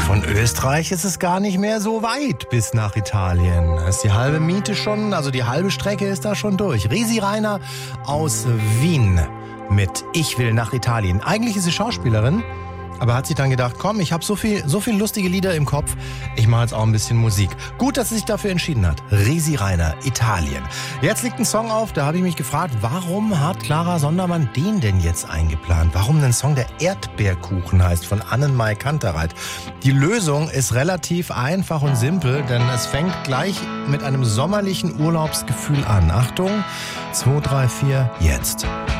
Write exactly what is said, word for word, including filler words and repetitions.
Von Österreich ist es gar nicht mehr so weit bis nach Italien. Da ist die halbe Miete schon, also die halbe Strecke ist da schon durch. Risi Reiner aus Wien mit Ich will nach Italien. Eigentlich ist sie Schauspielerin, aber hat sich dann gedacht, komm, ich habe so viel, so viel lustige Lieder im Kopf, ich mache jetzt auch ein bisschen Musik. Gut, dass sie sich dafür entschieden hat. Risi Reiner, Italien. Jetzt liegt ein Song auf, da habe ich mich gefragt, warum hat Clara Sondermann den denn jetzt eingeplant? Warum ein Song, der Erdbeerkuchen heißt, von Annenmai Kantereit? Die Lösung ist relativ einfach und simpel, denn es fängt gleich mit einem sommerlichen Urlaubsgefühl an. Achtung, zwei, drei, vier, jetzt.